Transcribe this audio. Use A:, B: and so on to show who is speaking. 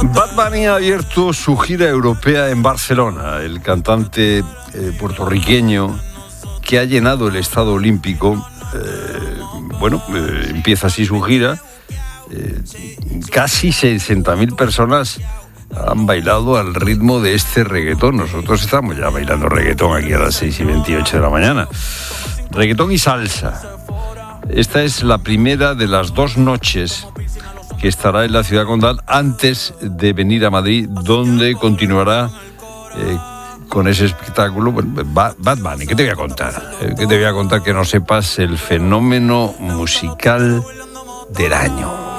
A: Bad Bunny ha abierto su gira europea en Barcelona. El cantante puertorriqueño que ha llenado el Estadio Olímpico, empieza así su gira. Casi 60.000 personas han bailado al ritmo de este reggaetón. Nosotros estamos ya bailando reggaetón aquí a las 6:28 de la mañana. Reggaetón y salsa. Esta es la primera de las 2 noches que estará en la ciudad condal antes de venir a Madrid, donde continuará con ese espectáculo. Bad Bunny, ¿qué te voy a contar? ¿Qué te voy a contar que no sepas? El fenómeno musical del año.